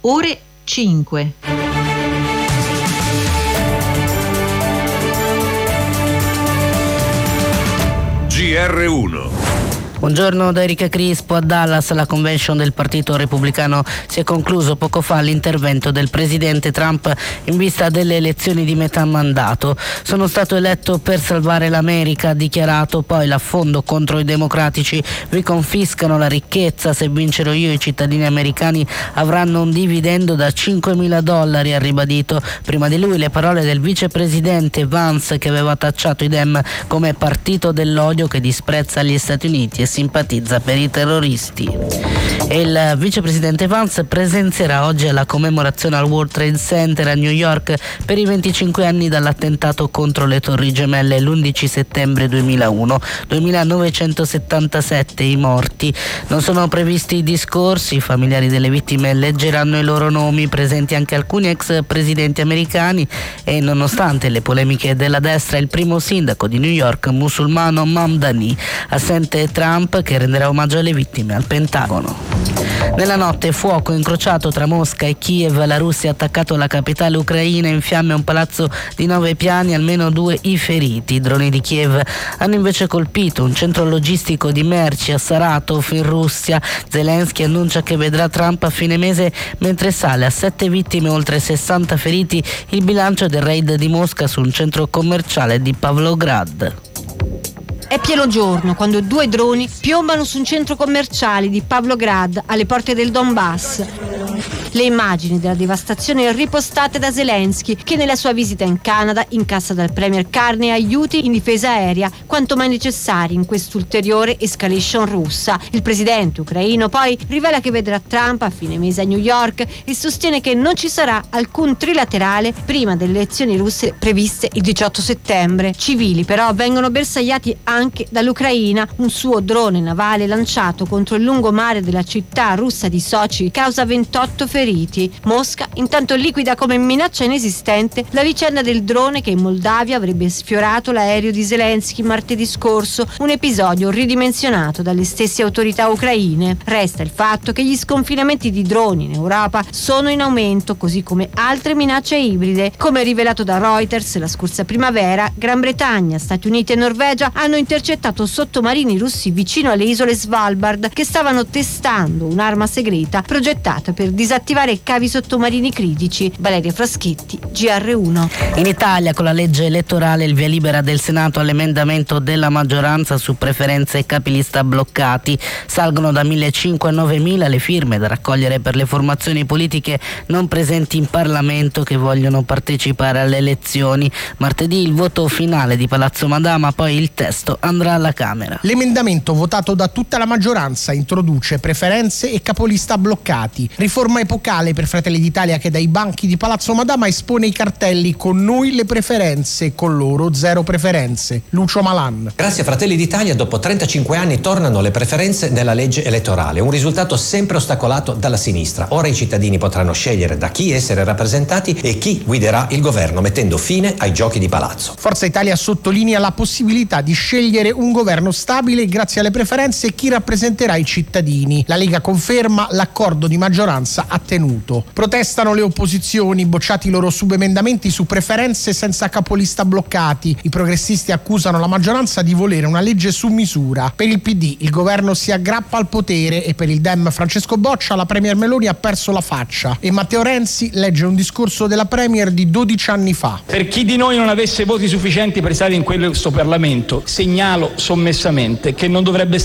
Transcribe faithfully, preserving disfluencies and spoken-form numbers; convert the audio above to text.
ore cinque. G R uno. Buongiorno da Erika Crispo. A Dallas la convention del Partito Repubblicano si è concluso poco fa l'intervento del presidente Trump in vista delle elezioni di metà mandato. Sono stato eletto per salvare l'America, ha dichiarato. Poi l'affondo contro i democratici: vi confiscano la ricchezza, se vincerò io i cittadini americani avranno un dividendo da cinquemila dollari, ha ribadito. Prima di lui le parole del vicepresidente Vance, che aveva tacciato i Dem come partito dell'odio che disprezza gli Stati Uniti e simpatizza per i terroristi. E il vicepresidente Vance presenzierà oggi alla commemorazione al World Trade Center a New York per i venticinque anni dall'attentato contro le Torri Gemelle l'undici settembre duemilauno, duemilanovecentosettantasette i morti. Non sono previsti discorsi, i familiari delle vittime leggeranno i loro nomi, presenti anche alcuni ex presidenti americani e, nonostante le polemiche della destra, il primo sindaco di New York musulmano Mamdani, assente Trump, che renderà omaggio alle vittime al Pentagono. Nella notte fuoco incrociato tra Mosca e Kiev, la Russia ha attaccato la capitale ucraina, in fiamme un palazzo di nove piani, almeno due i feriti. I droni di Kiev hanno invece colpito un centro logistico di merci a Saratov in Russia. Zelensky annuncia che vedrà Trump a fine mese, mentre sale a sette vittime e oltre sessanta feriti il bilancio del raid di Mosca su un centro commerciale di Pavlograd. È pieno giorno quando due droni piombano su un centro commerciale di Pavlograd alle porte del Donbass. Le immagini della devastazione ripostate da Zelensky, che nella sua visita in Canada incassa dal premier Carney aiuti in difesa aerea quanto mai necessari in quest'ulteriore escalation russa. Il presidente ucraino poi rivela che vedrà Trump a fine mese a New York e sostiene che non ci sarà alcun trilaterale prima delle elezioni russe previste il diciotto settembre. Civili però vengono bersagliati anche dall'Ucraina. Un suo drone navale lanciato contro il lungomare della città russa di Sochi causa ventotto feriti. Mosca intanto liquida come minaccia inesistente la vicenda del drone che in Moldavia avrebbe sfiorato l'aereo di Zelensky martedì scorso, un episodio ridimensionato dalle stesse autorità ucraine. Resta il fatto che gli sconfinamenti di droni in Europa sono in aumento, così come altre minacce ibride. Come rivelato da Reuters, la scorsa primavera Gran Bretagna, Stati Uniti e Norvegia hanno intercettato sottomarini russi vicino alle isole Svalbard che stavano testando un'arma segreta progettata per disattivare cavi sottomarini critici. Valeria Fraschetti, G R uno. In Italia, con la legge elettorale, il via libera del Senato all'emendamento della maggioranza su preferenze e capilista bloccati. Salgono da millecinquecento a novemila le firme da raccogliere per le formazioni politiche non presenti in Parlamento che vogliono partecipare alle elezioni. Martedì il voto finale di Palazzo Madama, poi il testo andrà alla Camera. L'emendamento votato da tutta la maggioranza introduce preferenze e capolista bloccati, riforma epocale per Fratelli d'Italia che dai banchi di Palazzo Madama espone i cartelli "con noi le preferenze, con loro zero preferenze". Lucio Malan. Grazie a Fratelli d'Italia dopo trentacinque anni tornano le preferenze nella legge elettorale, un risultato sempre ostacolato dalla sinistra. Ora i cittadini potranno scegliere da chi essere rappresentati e chi guiderà il governo, mettendo fine ai giochi di palazzo. Forza Italia sottolinea la possibilità di scegliere un governo stabile grazie alle preferenze e chi rappresenterà i cittadini. La Lega conferma l'accordo di maggioranza a tenuto. Protestano le opposizioni, bocciati i loro subemendamenti su preferenze senza capolista bloccati. I progressisti accusano la maggioranza di volere una legge su misura. Per il P D il governo si aggrappa al potere e per il Dem Francesco Boccia la premier Meloni ha perso la faccia. E Matteo Renzi legge un discorso della premier di dodici anni fa. Per chi di noi non avesse voti sufficienti per stare in questo Parlamento, segnalo sommessamente che non dovrebbe